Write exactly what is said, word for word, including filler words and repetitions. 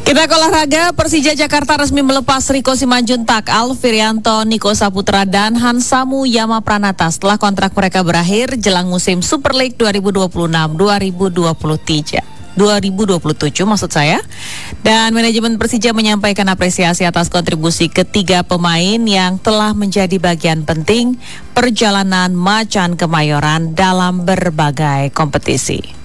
Kita ke olahraga. Persija Jakarta resmi melepas Riko Simanjuntak, Alfirianto, Niko Saputra, dan Hansamu Yama Pranata setelah kontrak mereka berakhir jelang musim Super League dua ribu dua puluh enam dua ribu dua puluh tiga. dua ribu dua puluh tujuh maksud saya. Dan manajemen Persija menyampaikan apresiasi atas kontribusi ketiga pemain yang telah menjadi bagian penting perjalanan Macan Kemayoran dalam berbagai kompetisi.